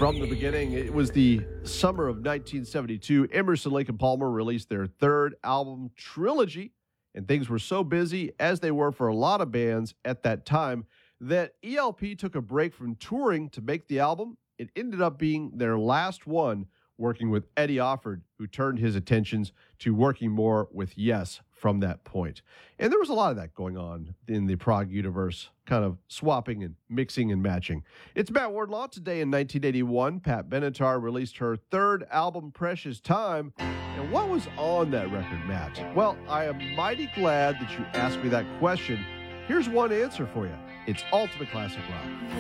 From the beginning, it was the summer of 1972. Emerson, Lake and Palmer released their third album, Trilogy, and things were so busy, as they were for a lot of bands at that time, that ELP took a break from touring to make the album. It ended up being their last one, working with Eddie Offord, who turned his attentions to working more with Yes from that point. And there was a lot of that going on in the prog universe, kind of swapping and mixing and matching. It's Matt Wardlaw. Today in 1981, Pat Benatar released her third album, Precious Time. And what was on that record, Matt? Well, I am mighty glad that you asked me that question. Here's one answer for you. It's ultimate classic rock.